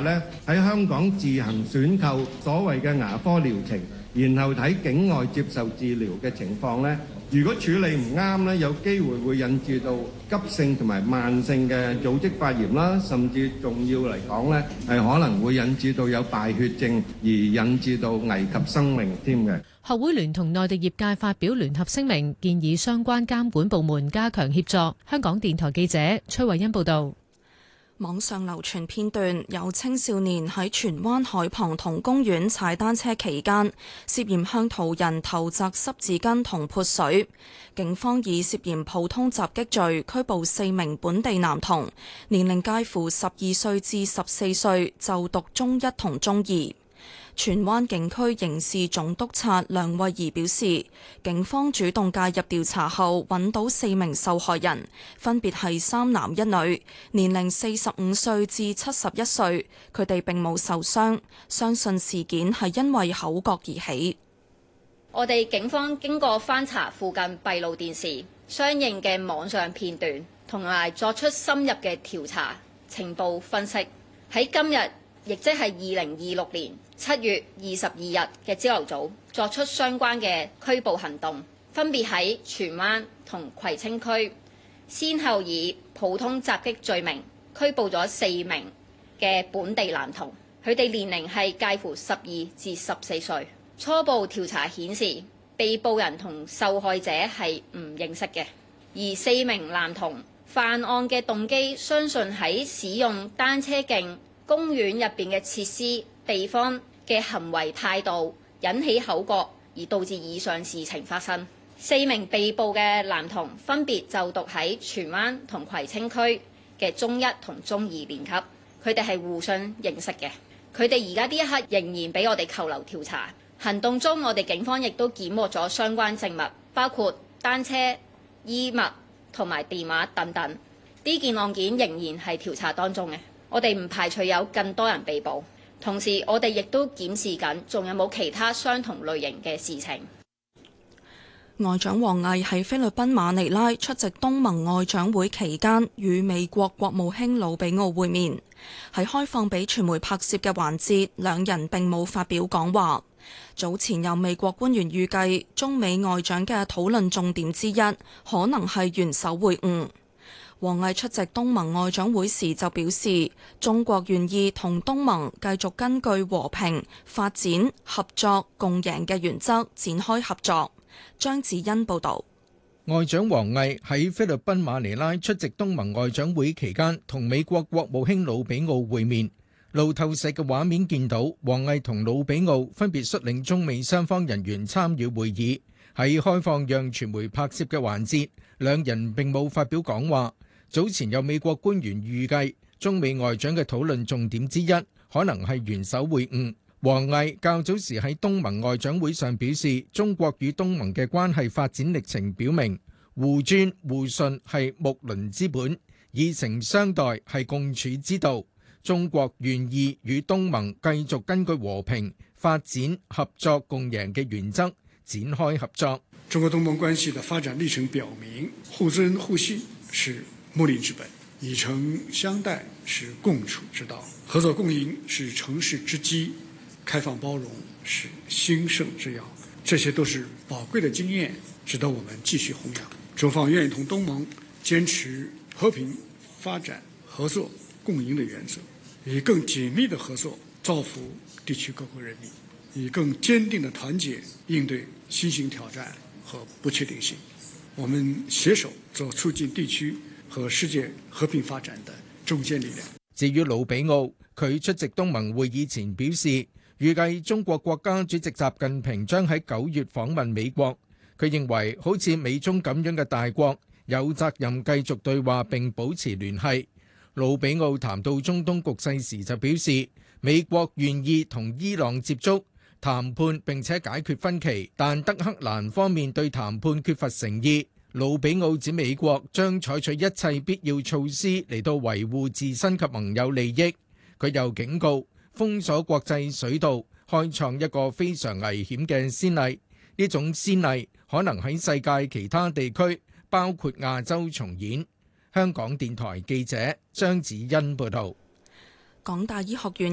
呢，喺香港自行選購所謂嘅牙科療程，然後睇境外接受治療嘅情況呢，如果處理唔啱呢，有機會會引致到急性同埋慢性嘅組織發炎啦，甚至重要嚟講呢，係可能會引致到有敗血症，而引致到危及生命添嘅。 學會聯同內地業界發表聯合聲明，建議相關監管部門加強協助。香港電台記者崔慧欣報道。 網上流傳片段，有青少年喺荃灣海旁同公園踩單車期間，涉嫌向途人投擲濕紙巾同潑水。警方以涉嫌普通襲擊罪拘捕4名本地男童，年齡介乎12歲至14歲，就讀中一同中二。荃灣警區刑事總督察梁慧儀表示，警方主動介入調查後，揾到4名受害人，分別係3男1女，年齡45歲至71歲，佢哋並冇受傷，相信事件係因為口角而起。 我哋警方經過翻查附近閉路電視、相應嘅網上片段，同埋作出深入嘅調查情報分析，喺今日，亦即係2026年7月22日嘅朝頭早，作出相關嘅拘捕行動，分別喺荃灣同葵青區，先後以普通襲擊罪名拘捕咗4名嘅本地男童，佢哋年齡係介乎12至14歲。初步調查顯示，被捕人同受害者係唔認識嘅，而4名男童犯案嘅動機，相信喺使用單車徑、公園入邊嘅設施地方嘅行為態度引起口角，而導致以上事情發生。4名被捕嘅男童分別就讀喺荃灣同葵青區嘅中一同中二年級，佢哋係互相認識嘅。佢哋而家呢一刻仍然俾我哋扣留調查。行動中，我哋警方亦都檢獲咗相關證物，包括單車、衣物同埋電話等等。呢件案件仍然係調查當中嘅。我哋唔排除有更多人被捕，同時我哋亦都檢視緊，仲有冇其他相同類型嘅事情。 外長王毅喺菲律賓馬尼拉出席東盟外長會期間，與美國國務卿魯比奧會面。喺開放俾傳媒拍攝嘅環節，兩人並冇發表講話。早前有美國官員預計，中美外長嘅討論重點之一可能係元首會晤。王毅出席東盟外長會時就表示，中國願意同東盟繼續根據和平、發展、合作、共贏嘅原則展開合作。張子欣報導。 外長王毅喺菲律賓馬尼拉出席東盟外長會期間，同美國國務卿魯比奧會面。路透社嘅畫面見到，王毅同魯比奧分別率領中美雙方人員參與會議。喺開放讓傳媒拍攝嘅環節，兩人並冇發表講話。早前有美國官員預計，中美外長嘅討論重點之一可能係元首會晤。王毅較早時喺東盟外長會上表示，中國與東盟嘅關係發展歷程表明，互尊互信係睦鄰之本，以誠相待係共處之道。中國願意與東盟繼續根據和平、發展、合作、共贏嘅原則展開合作。 中國東盟關係的發展歷程表明，互尊互信是睦鄰之本，以誠相待是共處之道，合作共贏是成事之基，開放包容是興盛之要。這些都是寶貴的經驗，值得我們繼續弘揚。中方願意同東盟堅持和平、發展、合作、共贏的原則，以更緊密的合作造福地區各國人民，以更堅定的團結應對新型挑戰和不確定性。我們攜手做促進地區和世界和平發展的中堅力量。 至於魯比奧，佢出席東盟會議前表示，預計中國國家主席習近平將喺9月訪問美國。佢認為好似美中咁樣嘅大國有責任繼續對話並保持聯繫。魯比奧談到中東局勢時就表示，美國願意同伊朗接觸談判並且解決分歧，但德黑蘭方面對談判缺乏誠意。魯比奧指美國將採取一切必要措施嚟到維護自身及盟友利益。佢又警告，封鎖國際水道開創一個非常危險嘅先例，呢種先例可能喺世界其他地區，包括亞洲重演。香港電台記者張子欣報道。 港大醫學院